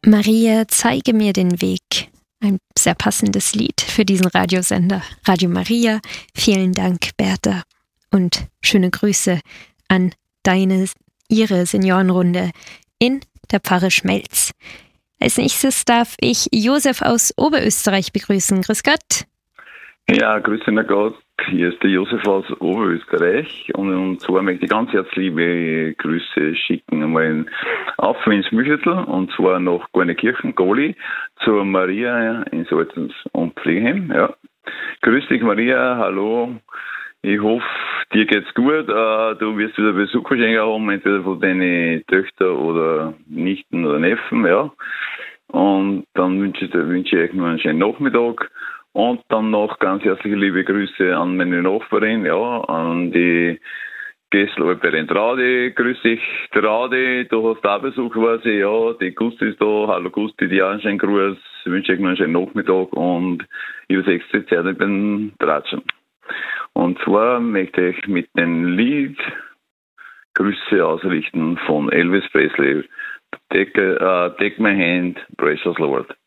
Maria, zeige mir den Weg. Ein sehr passendes Lied für diesen Radiosender. Radio Maria, vielen Dank, Bertha. Und schöne Grüße an Ihre Seniorenrunde in der Pfarre Schmelz. Als nächstes darf ich Josef aus Oberösterreich begrüßen. Grüß Gott. Ja, grüße nach Gott. Hier ist der Josef aus Oberösterreich und zwar möchte ich ganz herzlich liebe Grüße schicken einmal auf ins Mühlviertel und zwar nach Gornekirchen, Goli, zur Maria in Salzens und Pflegeheim. Ja. Grüß dich Maria, hallo. Ich hoffe, dir geht's gut. Du wirst wieder Besuch wahrscheinlich haben, entweder von deinen Töchtern oder Nichten oder Neffen, ja. Und dann wünsche ich euch noch einen schönen Nachmittag. Und dann noch ganz herzliche liebe Grüße an meine Nachbarin, ja, an die Gesslauberin Tradi. Grüß dich, Tradi, du hast auch Besuch quasi, ja, die Gusti ist da. Hallo Gusti, dir auch einen schönen Gruß. Ich wünsche euch noch einen schönen Nachmittag und ich übersetze die Zeit beim Tratschen. Und zwar möchte ich mit dem Lied Grüße ausrichten von Elvis Presley. Take my hand, precious Lord.